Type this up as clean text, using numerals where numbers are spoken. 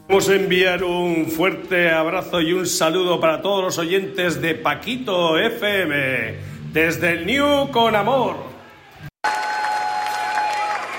Vamos a enviar un fuerte abrazo y un saludo para todos los oyentes de Paquito FM, desde el New con Amor.